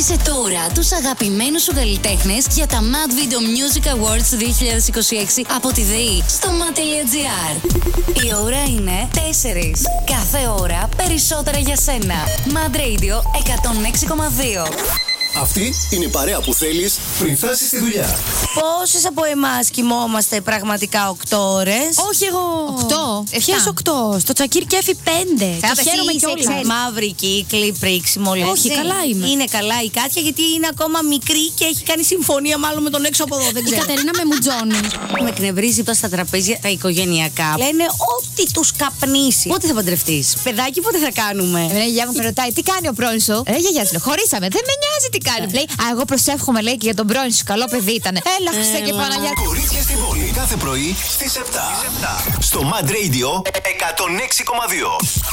Ψήφισε τώρα τους αγαπημένους σου καλλιτέχνες για τα Mad Video Music Awards 2026 από τη ΔΕΗ στο mad.gr. Η ώρα είναι 4. Κάθε ώρα περισσότερα για σένα. Mad Radio 106,2. Αυτή είναι η παρέα που θέλεις πριν φτάσεις στη δουλειά. Πόσες από εμάς κοιμόμαστε πραγματικά 8 ώρες? Όχι εγώ. 8. Ποιες 8? Στο τσακίρ κέφι 5. Και χαίρομαι κιόλας. Μαύρη κύκλη, πρίξιμο, λες. Όχι, καλά είμαι. Είναι καλά η Κάτια γιατί είναι ακόμα μικρή και έχει κάνει συμφωνία μάλλον με τον έξω από εδώ. Δεν Η ξέρω. Κατερίνα με μουτζώνει. Με εκνευρίζει τώρα στα τραπέζια τα οικογενειακά. Λένε ό,τι τους καπνίσει. Πότε θα παντρευτείς? Παιδάκι, πότε θα κάνουμε? Εμένα η γιαγιά μου με ρωτάει τι κάνει ο πρώην σου. Γιαγιά σου, χωρίσαμε. Δεν με νοιάζει τι κάνει. Λέει, εγώ προσεύχομαι, λέει, και για τον πρώην σου. Καλό παιδί ήταν. Έλα, Χριστέ και Παναγιά. Κορίτσια στην πόλη κάθε πρωί στις 7. Στο Mad Radio 106,2.